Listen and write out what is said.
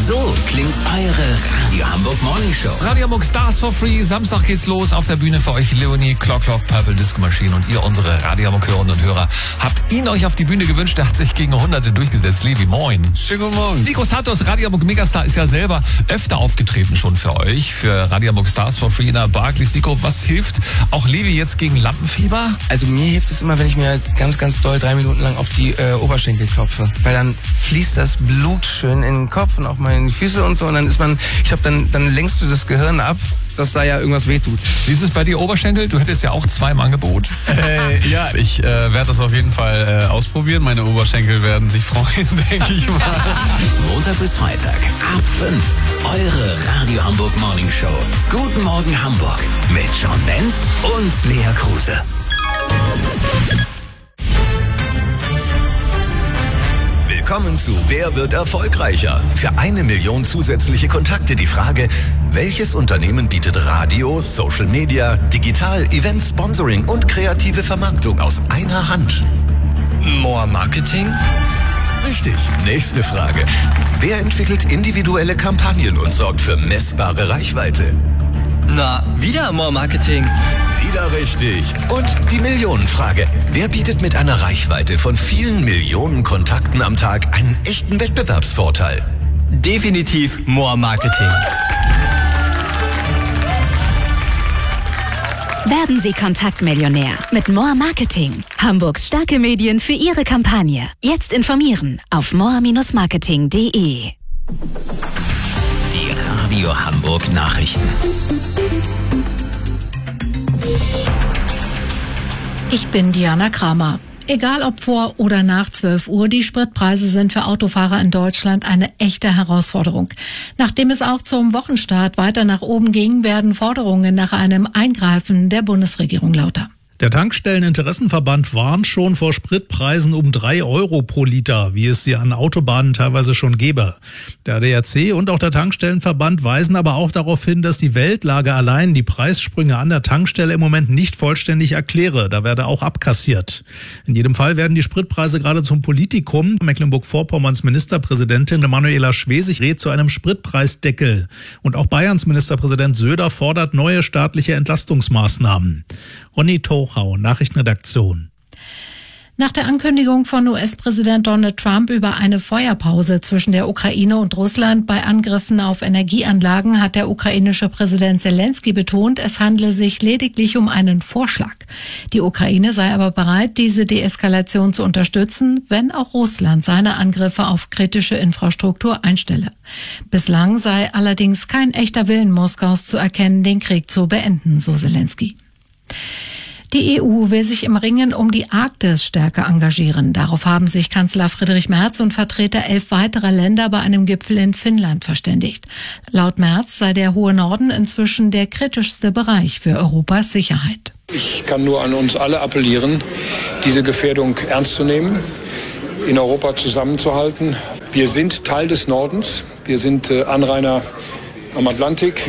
So klingt eure Radio Hamburg Morning Show. Radio Hamburg Stars for Free. Samstag geht's los. Auf der Bühne für euch Leonie, Clock, Purple Disco Machine. Und ihr, unsere Radio Hamburg Hörerinnen und Hörer, habt ihn euch auf die Bühne gewünscht. Der hat sich gegen Hunderte durchgesetzt. Levi, moin. Schönen guten Morgen. Nico Santos, Radio Hamburg Megastar, ist ja selber öfter aufgetreten schon für euch. Für Radio Hamburg Stars for Free in der Barclays. Nico, was hilft auch Levi jetzt gegen Lampenfieber? Also mir hilft es immer, wenn ich mir ganz, ganz doll 3 Minuten lang auf die Oberschenkel klopfe. Weil dann fließt das Blut schön in den Kopf und auch mal in die Füße und so. Und dann ist man, ich glaube, dann lenkst du das Gehirn ab, dass da ja irgendwas wehtut. Wie ist es bei dir, Oberschenkel? Du hättest ja auch 2 im Angebot. Ja, ich werde das auf jeden Fall ausprobieren. Meine Oberschenkel werden sich freuen, denke ich mal. Montag bis Freitag ab 5. Eure Radio Hamburg Morning Show. Guten Morgen Hamburg mit John Bent und Lea Kruse. Willkommen zu Wer wird erfolgreicher? Für 1 Million zusätzliche Kontakte die Frage, welches Unternehmen bietet Radio, Social Media, Digital, Events, Sponsoring und kreative Vermarktung aus einer Hand? More Marketing? Richtig. Nächste Frage. Wer entwickelt individuelle Kampagnen und sorgt für messbare Reichweite? Na, wieder More Marketing. Wieder richtig. Und die Millionenfrage. Wer bietet mit einer Reichweite von vielen Millionen Kontakten am Tag einen echten Wettbewerbsvorteil? Definitiv More Marketing. Werden Sie Kontaktmillionär mit More Marketing. Hamburgs starke Medien für Ihre Kampagne. Jetzt informieren auf more-marketing.de. Die Radio Hamburg Nachrichten. Ich bin Diana Kramer. Egal ob vor oder nach 12 Uhr, die Spritpreise sind für Autofahrer in Deutschland eine echte Herausforderung. Nachdem es auch zum Wochenstart weiter nach oben ging, werden Forderungen nach einem Eingreifen der Bundesregierung lauter. Der Tankstelleninteressenverband warnt schon vor Spritpreisen um 3 Euro pro Liter, wie es sie an Autobahnen teilweise schon gäbe. Der ADAC und auch der Tankstellenverband weisen aber auch darauf hin, dass die Weltlage allein die Preissprünge an der Tankstelle im Moment nicht vollständig erkläre. Da werde auch abkassiert. In jedem Fall werden die Spritpreise gerade zum Politikum. Mecklenburg-Vorpommerns Ministerpräsidentin Manuela Schwesig rät zu einem Spritpreisdeckel. Und auch Bayerns Ministerpräsident Söder fordert neue staatliche Entlastungsmaßnahmen. Ronny Tochau, Nachrichtenredaktion. Nach der Ankündigung von US-Präsident Donald Trump über eine Feuerpause zwischen der Ukraine und Russland bei Angriffen auf Energieanlagen hat der ukrainische Präsident Zelensky betont, es handle sich lediglich um einen Vorschlag. Die Ukraine sei aber bereit, diese Deeskalation zu unterstützen, wenn auch Russland seine Angriffe auf kritische Infrastruktur einstelle. Bislang sei allerdings kein echter Willen Moskaus zu erkennen, den Krieg zu beenden, so Zelensky. Die EU will sich im Ringen um die Arktis stärker engagieren. Darauf haben sich Kanzler Friedrich Merz und Vertreter 11 weiterer Länder bei einem Gipfel in Finnland verständigt. Laut Merz sei der hohe Norden inzwischen der kritischste Bereich für Europas Sicherheit. Ich kann nur an uns alle appellieren, diese Gefährdung ernst zu nehmen, in Europa zusammenzuhalten. Wir sind Teil des Nordens, wir sind Anrainer am Atlantik.